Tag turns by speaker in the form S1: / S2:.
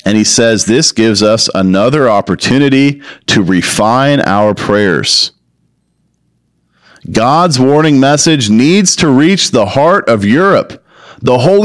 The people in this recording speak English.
S1: And he says this gives us another opportunity to refine our prayers. God's warning message needs to reach the heart of Europe. The Holy